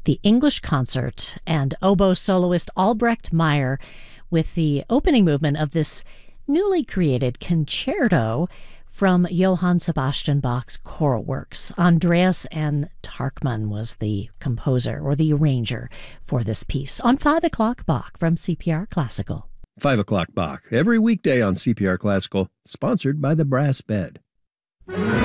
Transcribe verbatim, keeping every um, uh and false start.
the English Concert and oboe soloist Albrecht Meyer with the opening movement of this newly created concerto from Johann Sebastian Bach's choral works. Andreas N. Tarkman was the composer or the arranger for this piece. On five o'clock Bach from C P R Classical. five o'clock Bach, every weekday on C P R Classical, sponsored by the Brass Bed.